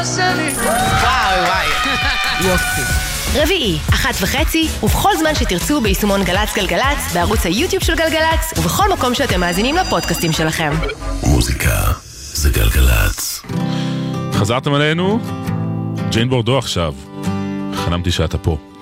שלי. וואי. יופי. רביעי, 1:30, ובכל זמן שתרצו ביישומון גלץ גלגלץ, בערוץ היוטיוב של גלגלץ, ובכל מקום שאתם מאזינים לפודקאסטים שלכם. מוזיקה זה גלגלץ. חזרתם עלינו? ג'יין בורדו עכשיו. חלמתי שאתה פה.